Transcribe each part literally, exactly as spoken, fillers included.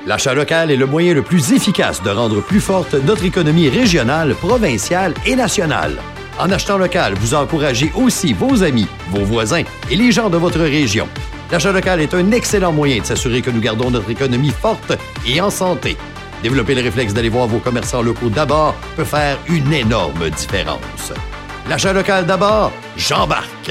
L'achat local est le moyen le plus efficace de rendre plus forte notre économie régionale, provinciale et nationale. En achetant local, vous encouragez aussi vos amis, vos voisins et les gens de votre région. L'achat local est un excellent moyen de s'assurer que nous gardons notre économie forte et en santé. Développer le réflexe d'aller voir vos commerçants locaux d'abord peut faire une énorme différence. L'achat local d'abord, j'embarque!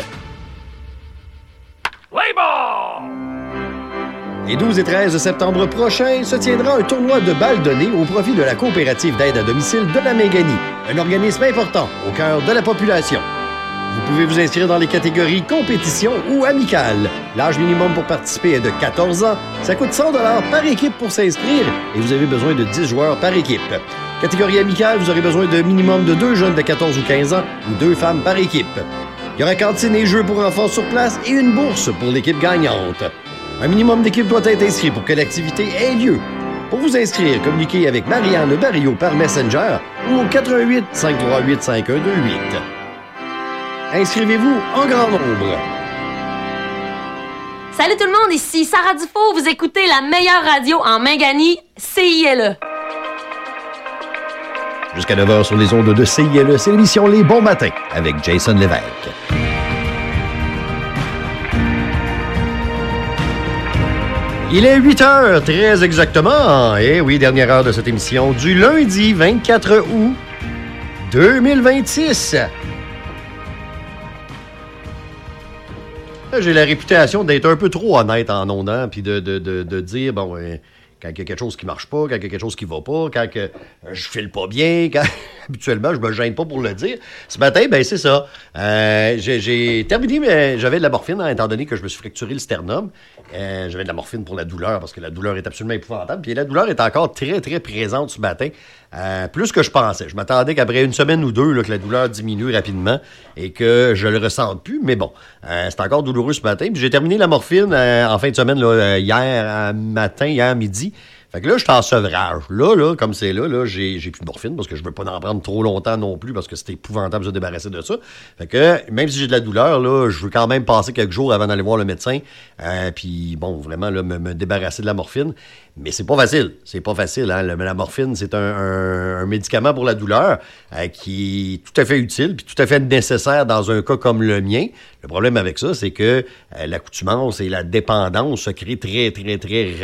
Play ball! Les douze et treize septembre prochains se tiendra un tournoi de balles données au profit de la coopérative d'aide à domicile de la Méganie, un organisme important au cœur de la population. Vous pouvez vous inscrire dans les catégories compétition ou amicale. L'âge minimum pour participer est de quatorze ans. Ça coûte cent dollars par équipe pour s'inscrire et vous avez besoin de dix joueurs par équipe. Catégorie amicale, vous aurez besoin d'un minimum de deux jeunes de quatorze ou quinze ans ou deux femmes par équipe. Il y aura cantine et jeux pour enfants sur place et une bourse pour l'équipe gagnante. Un minimum d'équipes doit être inscrit pour que l'activité ait lieu. Pour vous inscrire, communiquez avec Marianne Barrio par Messenger ou au quatre un huit, cinq trois huit, cinq un deux huit. Inscrivez-vous en grand nombre. Salut tout le monde, ici Sarah Dufault. Vous écoutez la meilleure radio en Mingani, C I L E. Jusqu'à neuf heures sur les ondes de C I L E, c'est l'émission Les Bons Matins avec Jason Lévesque. Il est huit heures, très exactement. Et oui, dernière heure de cette émission du lundi vingt-quatre août deux mille vingt-six. J'ai la réputation d'être un peu trop honnête en ondes, puis de, de, de, de dire, bon, euh, quand il y a quelque chose qui marche pas, quand il y a quelque chose qui va pas, quand que, euh, je file pas bien, quand habituellement, je me gêne pas pour le dire. Ce matin, ben c'est ça. Euh, j'ai, j'ai terminé, mais j'avais de la morphine, hein, étant donné que je me suis fracturé le sternum. Euh, j'avais de la morphine pour la douleur, parce que la douleur est absolument épouvantable. Puis la douleur est encore très, très présente ce matin. Euh, plus que je pensais. Je m'attendais qu'après une semaine ou deux, là, que la douleur diminue rapidement et que je le ressente plus. Mais bon, euh, c'est encore douloureux ce matin. Puis j'ai terminé la morphine euh, en fin de semaine, là, hier euh, matin, hier midi. Fait que là, je suis en sevrage. Là, là, comme c'est là, là, j'ai, j'ai plus de morphine parce que je veux pas en prendre trop longtemps non plus parce que c'était épouvantable de se débarrasser de ça. Fait que, même si j'ai de la douleur, là, je veux quand même passer quelques jours avant d'aller voir le médecin. Euh, puis, bon, vraiment, là, me, me débarrasser de la morphine. Mais c'est pas facile. C'est pas facile, hein. La, la morphine, c'est un, un, un médicament pour la douleur euh, qui est tout à fait utile puis tout à fait nécessaire dans un cas comme le mien. Le problème avec ça, c'est que euh, l'accoutumance et la dépendance se créent très, très, très